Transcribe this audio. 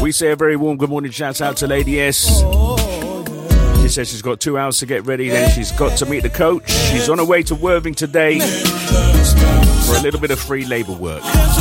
We say a very warm good morning shout out to Lady S. She says she's got 2 hours to get ready, then she's got to meet the coach. She's on her way to Worthing today for a little bit of free labour work.